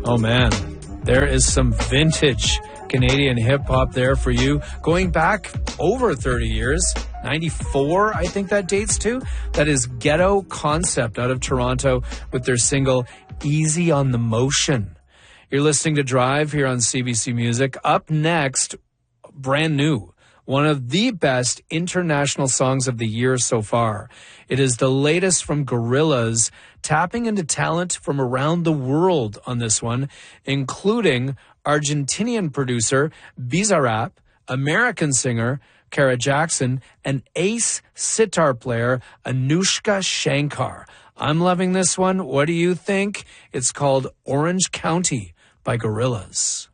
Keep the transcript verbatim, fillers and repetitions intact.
Oh, man, there is some vintage Canadian hip-hop there for you. Going back over thirty years, ninety-four, I think that dates to. That is Ghetto Concept out of Toronto with their single Easy on the Motion. You're listening to Drive here on C B C Music. Up next, brand new, one of the best international songs of the year so far. It is the latest from Gorillaz, tapping into talent from around the world on this one, including Argentinian producer Bizarrap, American singer Kara Jackson, and ace sitar player Anushka Shankar. I'm loving this one. What do you think? It's called Orange County by Gorillaz.